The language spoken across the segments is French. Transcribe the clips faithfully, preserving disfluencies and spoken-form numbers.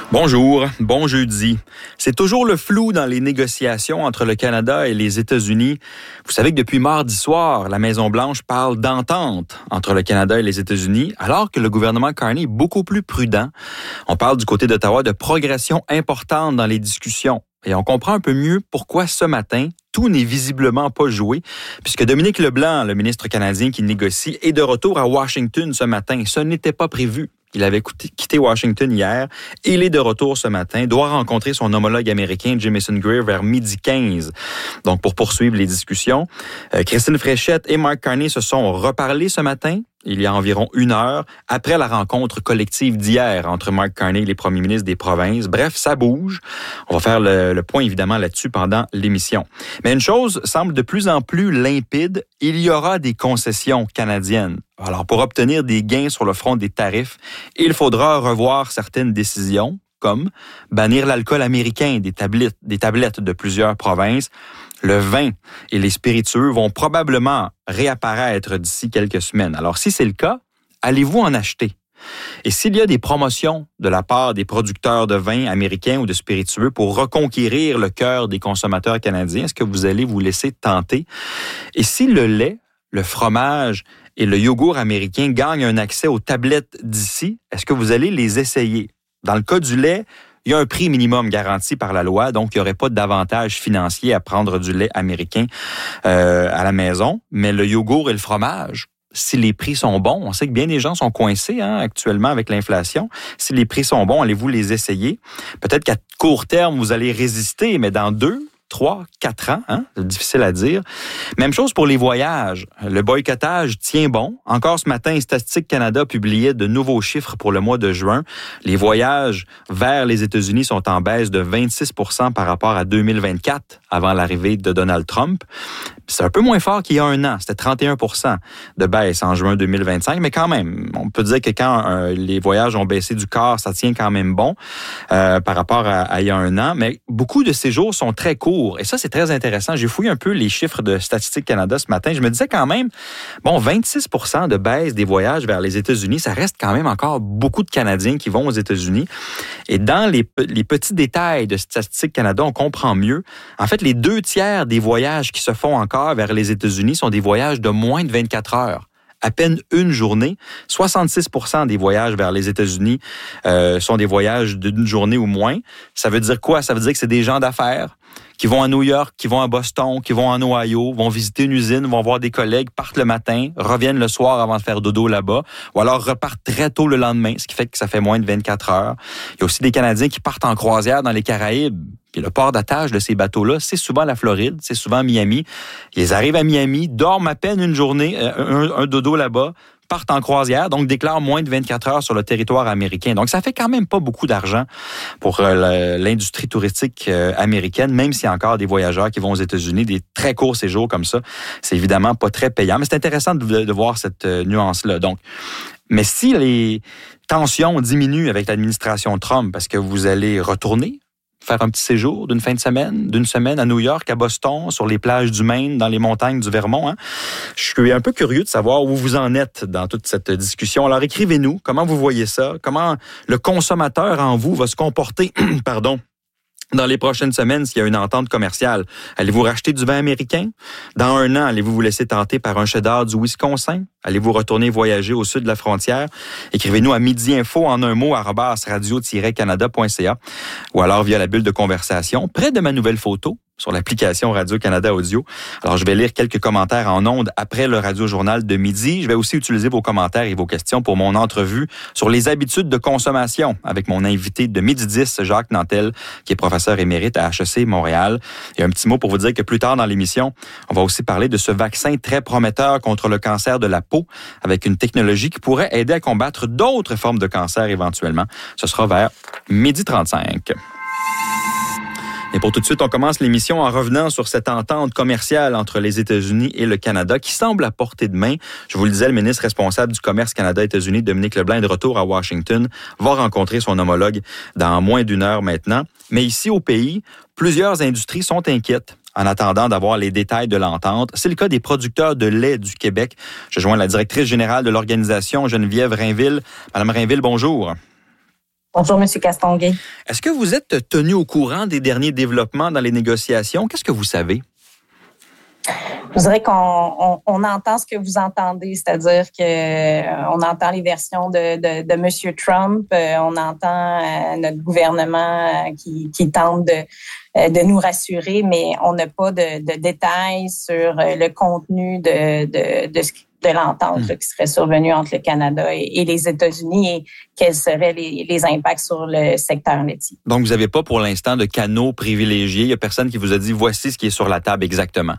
Bonjour, bon jeudi. C'est toujours le flou dans les négociations entre le Canada et les États-Unis. Vous savez que depuis mardi soir, la Maison-Blanche parle d'entente entre le Canada et les États-Unis, alors que le gouvernement Carney est beaucoup plus prudent. On parle du côté d'Ottawa de progression importante dans les discussions. Et on comprend un peu mieux pourquoi ce matin, tout n'est visiblement pas joué, puisque Dominique Leblanc, le ministre canadien qui négocie, est de retour à Washington ce matin. Ce n'était pas prévu. Il avait quitté Washington hier et il est de retour ce matin, doit rencontrer son homologue américain Jamieson Greer vers midi quinze. Donc, pour poursuivre les discussions, euh, Christine Fréchette et Mark Carney se sont reparlés ce matin, il y a environ une heure, après la rencontre collective d'hier entre Mark Carney et les premiers ministres des provinces. Bref, ça bouge. On va faire le, le point, évidemment, là-dessus pendant l'émission. Mais une chose semble de plus en plus limpide, il y aura des concessions canadiennes. Alors, pour obtenir des gains sur le front des tarifs, il faudra revoir certaines décisions, comme bannir l'alcool américain des tablettes, des tablettes de plusieurs provinces. Le vin et les spiritueux vont probablement réapparaître d'ici quelques semaines. Alors, si c'est le cas, allez-vous en acheter? Et s'il y a des promotions de la part des producteurs de vin américains ou de spiritueux pour reconquérir le cœur des consommateurs canadiens, est-ce que vous allez vous laisser tenter? Et si le lait, le fromage et le yogourt américain gagnent un accès aux tablettes d'ici, est-ce que vous allez les essayer? Dans le cas du lait, il y a un prix minimum garanti par la loi, donc il n'y aurait pas d'avantage financier à prendre du lait américain euh, à la maison. Mais le yogourt et le fromage, si les prix sont bons, on sait que bien des gens sont coincés hein, actuellement avec l'inflation. Si les prix sont bons, allez-vous les essayer? Peut-être qu'à court terme, vous allez résister, mais dans deux, trois, quatre ans, hein? C'est difficile à dire. Même chose pour les voyages. Le boycottage tient bon. Encore ce matin, Statistique Canada publiait de nouveaux chiffres pour le mois de juin. Les voyages vers les États-Unis sont en baisse de vingt-six pour cent par rapport à deux mille vingt-quatre, avant l'arrivée de Donald Trump. C'est un peu moins fort qu'il y a un an. C'était trente et un pour cent de baisse en juin deux mille vingt-cinq, mais quand même, on peut dire que quand euh, les voyages ont baissé du quart, ça tient quand même bon euh, par rapport à, à il y a un an. Mais beaucoup de séjours sont très courts. Et ça, c'est très intéressant. J'ai fouillé un peu les chiffres de Statistique Canada ce matin. Je me disais quand même, bon, vingt-six pour cent de baisse des voyages vers les États-Unis, ça reste quand même encore beaucoup de Canadiens qui vont aux États-Unis. Et dans les, les petits détails de Statistique Canada, on comprend mieux. En fait, les deux tiers des voyages qui se font encore vers les États-Unis sont des voyages de moins de vingt-quatre heures. À peine une journée. soixante-six pour cent des voyages vers les États-Unis euh, sont des voyages d'une journée ou moins. Ça veut dire quoi? Ça veut dire que c'est des gens d'affaires qui vont à New York, qui vont à Boston, qui vont en Ohio, vont visiter une usine, vont voir des collègues, partent le matin, reviennent le soir avant de faire dodo là-bas, ou alors repartent très tôt le lendemain, ce qui fait que ça fait moins de vingt-quatre heures. Il y a aussi des Canadiens qui partent en croisière dans les Caraïbes. Puis le port d'attache de ces bateaux-là, c'est souvent la Floride, c'est souvent Miami. Ils arrivent à Miami, dorment à peine une journée, un, un dodo là-bas, partent en croisière, donc déclarent moins de vingt-quatre heures sur le territoire américain. Donc, ça fait quand même pas beaucoup d'argent pour euh, l'industrie touristique euh, américaine, même s'il y a encore des voyageurs qui vont aux États-Unis, des très courts séjours comme ça. C'est évidemment pas très payant, mais c'est intéressant de, de voir cette euh, nuance-là. Donc, mais si les tensions diminuent avec l'administration Trump, parce que vous allez retourner faire un petit séjour d'une fin de semaine, d'une semaine à New York, à Boston, sur les plages du Maine, dans les montagnes du Vermont. Hein? Je suis un peu curieux de savoir où vous en êtes dans toute cette discussion. Alors, écrivez-nous, comment vous voyez ça? Comment le consommateur en vous va se comporter, pardon, dans les prochaines semaines s'il y a une entente commerciale? Allez-vous racheter du vin américain? Dans un an, allez-vous vous laisser tenter par un cheddar du Wisconsin? Allez-vous retourner voyager au sud de la frontière? Écrivez-nous à midi info en un mot arobase radio tiret canada point c a ou alors via la bulle de conversation près de ma nouvelle photo sur l'application Radio-Canada Audio. Alors, je vais lire quelques commentaires en ondes après le Radio-Journal de midi. Je vais aussi utiliser vos commentaires et vos questions pour mon entrevue sur les habitudes de consommation avec mon invité de midi dix, Jacques Nantel, qui est professeur émérite à H E C Montréal. Et un petit mot pour vous dire que plus tard dans l'émission, on va aussi parler de ce vaccin très prometteur contre le cancer de la peau avec une technologie qui pourrait aider à combattre d'autres formes de cancer éventuellement. Ce sera vers midi trente-cinq. Et pour tout de suite, on commence l'émission en revenant sur cette entente commerciale entre les États-Unis et le Canada qui semble à portée de main. Je vous le disais, le ministre responsable du commerce Canada-États-Unis, Dominique Leblanc, est de retour à Washington, va rencontrer son homologue dans moins d'une heure maintenant. Mais ici au pays, plusieurs industries sont inquiètes en attendant d'avoir les détails de l'entente. C'est le cas des producteurs de lait du Québec. Je joins la directrice générale de l'organisation, Geneviève Rainville. Madame Rainville, bonjour. Bonjour, M. Castonguay. Est-ce que vous êtes tenu au courant des derniers développements dans les négociations? Qu'est-ce que vous savez? Je dirais qu'on on, on entend ce que vous entendez, c'est-à-dire que euh, on entend les versions de, de, de M. Trump, euh, on entend euh, notre gouvernement euh, qui, qui tente de, euh, de nous rassurer, mais on n'a pas de, de détails sur euh, le contenu de, de, de ce de l'entente là, qui serait survenue entre le Canada et, et les États-Unis et quels seraient les, les impacts sur le secteur laitier. Donc, vous n'avez pas pour l'instant de canaux privilégiés. Il n'y a personne qui vous a dit voici ce qui est sur la table exactement.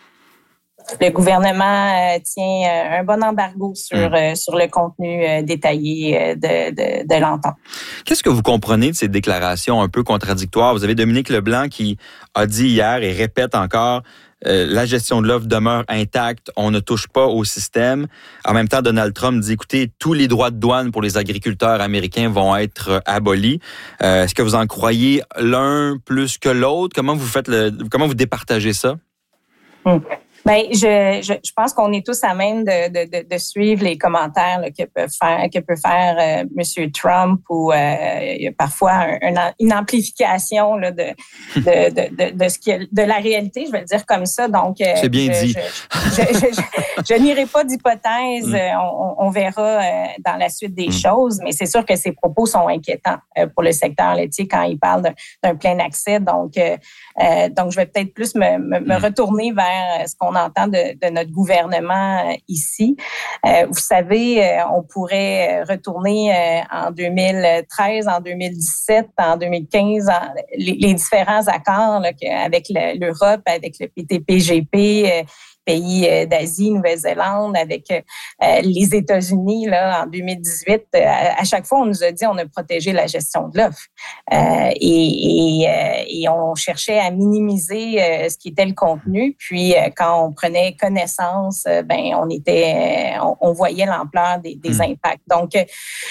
Le gouvernement euh, tient euh, un bon embargo sur, mmh. euh, sur le contenu euh, détaillé euh, de, de, de l'entente. Qu'est-ce que vous comprenez de ces déclarations un peu contradictoires? Vous avez Dominique Leblanc qui a dit hier et répète encore euh, la gestion de l'offre demeure intacte, on ne touche pas au système. En même temps, Donald Trump dit, écoutez, tous les droits de douane pour les agriculteurs américains vont être abolis. Euh, est-ce que vous en croyez l'un plus que l'autre? Comment vous faites le, comment vous départagez ça? Mmh. Ben, je, je, je pense qu'on est tous à même de, de, de, de suivre les commentaires là, que peut faire que peut faire euh, M. Trump ou euh, il y a parfois un, un, une amplification là, de, de, de, de, de ce qui est, de la réalité, je vais le dire comme ça. Donc, euh, c'est bien je, dit. Je, je, je, je, je n'irai pas d'hypothèse. Mm. On, on verra euh, dans la suite des mm. choses, mais c'est sûr que ces propos sont inquiétants euh, pour le secteur laitier quand il parle d'un, d'un plein accès. Donc, euh, euh, donc, je vais peut-être plus me, me, me retourner vers ce qu'on entend de, de notre gouvernement euh, ici. Euh, vous savez, euh, on pourrait retourner euh, en deux mille treize, en deux mille dix-sept, en deux mille quinze, en, les, les différents accords là, que, avec le, l'Europe, avec le P T P G P, euh, pays d'Asie, Nouvelle-Zélande, avec euh, les États-Unis là en deux mille dix-huit. Euh, à chaque fois, on nous a dit on a protégé la gestion de l'offre euh, et, et, euh, et on cherchait à minimiser euh, ce qui était le contenu. Puis euh, quand on prenait connaissance, euh, ben on était, on, on voyait l'ampleur des, des impacts. Donc, euh,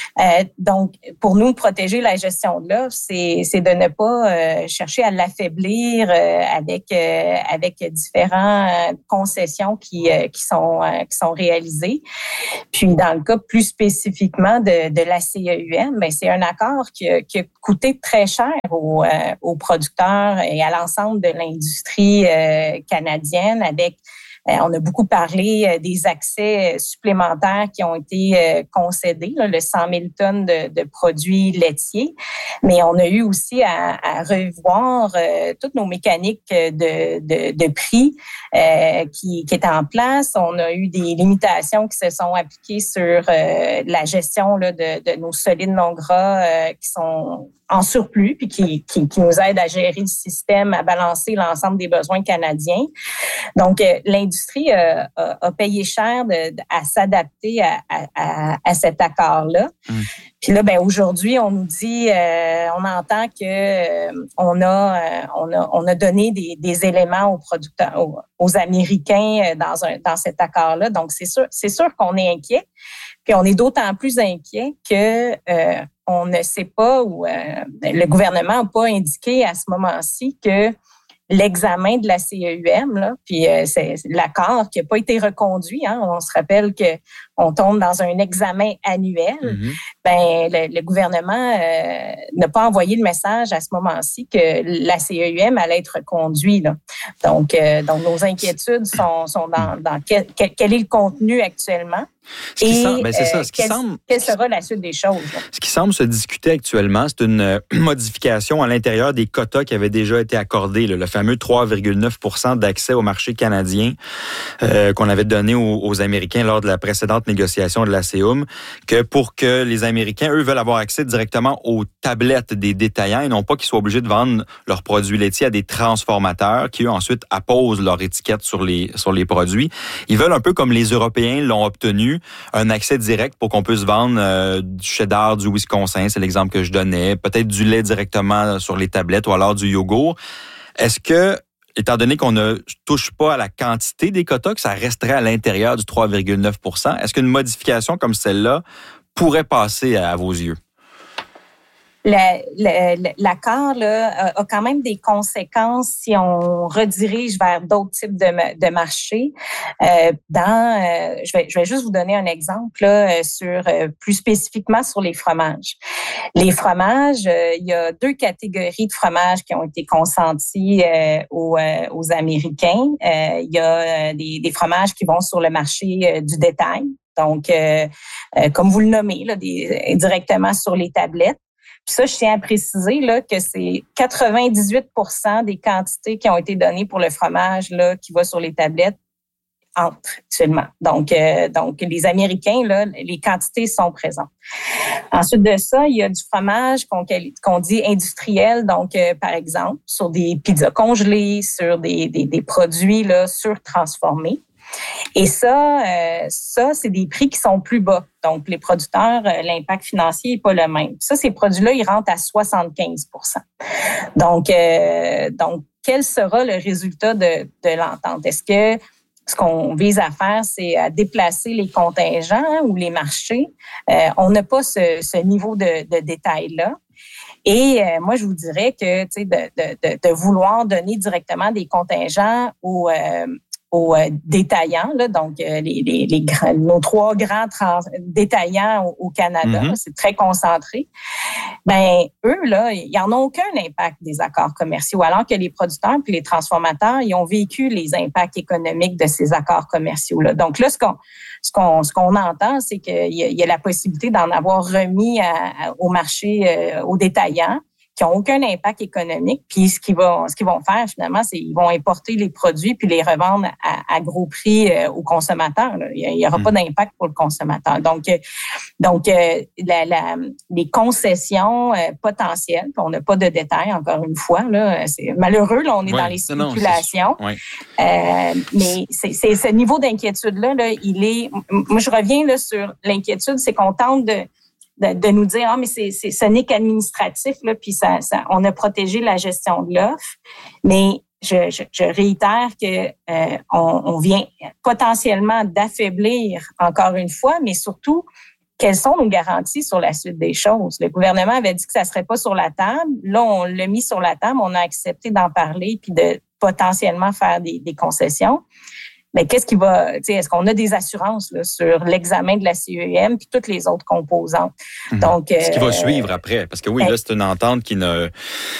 donc pour nous protéger la gestion de l'offre, c'est, c'est de ne pas euh, chercher à l'affaiblir euh, avec euh, avec différents euh, conseils qui, euh, qui, sont, euh, qui sont réalisées. Puis, dans le cas plus spécifiquement de, de la C E U M, bien, c'est un accord qui a, qui a coûté très cher aux, euh, aux producteurs et à l'ensemble de l'industrie euh, canadienne avec on a beaucoup parlé des accès supplémentaires qui ont été concédés, là, le cent mille tonnes de, de produits laitiers, mais on a eu aussi à, à revoir euh, toutes nos mécaniques de, de, de prix euh, qui, qui étaient en place. On a eu des limitations qui se sont appliquées sur euh, la gestion là, de, de nos solides non gras euh, qui sont en surplus puis qui, qui, qui nous aident à gérer le système, à balancer l'ensemble des besoins canadiens. Donc, euh, l'industrie euh, a, a payé cher de, de, à s'adapter à, à, à cet accord-là. Mmh. Puis là, ben aujourd'hui, on nous dit, euh, on entend que euh, on a, euh, on a, on a donné des, des éléments aux producteurs, aux, aux Américains dans un, dans cet accord-là. Donc, c'est sûr, c'est sûr qu'on est inquiet. Puis on est d'autant plus inquiet que euh, on ne sait pas ou euh, le gouvernement n'a pas indiqué à ce moment-ci que l'examen de la C E U M, là, puis euh, c'est l'accord qui n'a pas été reconduit. Hein, on se rappelle que on tombe dans un examen annuel. Mm-hmm. Ben le, le gouvernement euh, n'a pas envoyé le message à ce moment-ci que la C E U M allait être reconduite. Là. Donc, euh, donc nos inquiétudes sont, sont dans, dans quel, quel est le contenu actuellement. Ce qui, Et, semble, ben c'est ça, ce qui quelle, semble, quelle sera la suite des choses? Là? Ce qui semble se discuter actuellement, c'est une euh, modification à l'intérieur des quotas qui avaient déjà été accordés, là, le fameux trois virgule neuf pour cent d'accès au marché canadien euh, qu'on avait donné aux, aux Américains lors de la précédente négociation de la C E U M, que pour que les Américains, eux, veulent avoir accès directement aux tablettes des détaillants et non pas qu'ils soient obligés de vendre leurs produits laitiers à des transformateurs qui, eux, ensuite apposent leur étiquette sur les, sur les produits. Ils veulent un peu comme les Européens l'ont obtenu, un accès direct pour qu'on puisse vendre euh, du cheddar, du Wisconsin, c'est l'exemple que je donnais, peut-être du lait directement sur les tablettes ou alors du yogourt. Est-ce que, étant donné qu'on ne touche pas à la quantité des quotas, que ça resterait à l'intérieur du trois virgule neuf pour cent, est-ce qu'une modification comme celle-là pourrait passer à, à vos yeux? La, la, l'accord là, a, a quand même des conséquences si on redirige vers d'autres types de, de marchés. Euh, dans, euh, je, vais, je vais juste vous donner un exemple là, sur euh, plus spécifiquement sur les fromages. Les fromages, euh, il y a deux catégories de fromages qui ont été consentis euh, aux, euh, aux Américains. Euh, il y a des, des fromages qui vont sur le marché euh, du détail, donc euh, euh, comme vous le nommez, là, des, directement sur les tablettes. Puis ça, je tiens à préciser là, que c'est quatre-vingt-dix-huit pour cent des quantités qui ont été données pour le fromage là, qui va sur les tablettes entrent actuellement. Donc, euh, donc les Américains, là, les quantités sont présentes. Ensuite de ça, il y a du fromage qu'on, qu'on dit industriel, donc euh, par exemple sur des pizzas congelées, sur des, des, des produits là, surtransformés. Et ça, euh, ça, c'est des prix qui sont plus bas. Donc, les producteurs, euh, l'impact financier n'est pas le même. Ça, ces produits-là, ils rentrent à soixante-quinze pour cent. Donc, euh, donc, quel sera le résultat de, de l'entente? Est-ce que ce qu'on vise à faire, c'est à déplacer les contingents hein, ou les marchés? Euh, on n'a pas ce, ce niveau de, de détail-là. Et euh, moi, je vous dirais que, tu sais, de, de, de, de vouloir donner directement des contingents aux euh, aux euh, détaillants, là, donc euh, les, les, les grands, nos trois grands trans, détaillants au, au Canada, mm-hmm. là, c'est très concentré. Ben eux là, ils n'en ont aucun impact des accords commerciaux, alors que les producteurs puis les transformateurs, ils ont vécu les impacts économiques de ces accords commerciaux là. Donc là, ce qu'on ce qu'on ce qu'on entend, c'est qu'il y a, il y a la possibilité d'en avoir remis à, à, au marché, euh, aux détaillants, qui n'ont aucun impact économique. Puis ce qu'ils vont, ce qu'ils vont faire finalement, c'est qu'ils vont importer les produits puis les revendre à, à gros prix euh, aux consommateurs. Là. Il n'y aura mmh. pas d'impact pour le consommateur. Donc, euh, donc euh, la, la, les concessions euh, potentielles, on n'a pas de détails encore une fois. Là, c'est malheureux. Là, on est oui, dans les spéculations. Non, oui. euh, mais c'est, c'est ce niveau d'inquiétude-là, là, il est. Moi, je reviens là sur l'inquiétude, c'est qu'on tente de De, de nous dire ah mais c'est c'est ce n'est qu'administratif là puis ça, ça on a protégé la gestion de l'offre, mais je, je, je réitère que euh, on, on vient potentiellement d'affaiblir encore une fois, mais surtout quelles sont nos garanties sur la suite des choses. Le gouvernement avait dit que ça serait pas sur la table, là on l'a mis sur la table, on a accepté d'en parler puis de potentiellement faire des, des concessions. Mais qu'est-ce qui va, tu sais, est-ce qu'on a des assurances là, sur l'examen de la C E M puis toutes les autres composantes? Mmh. Donc, euh, ce qui va suivre après, parce que oui, ben, là, c'est une entente qui ne,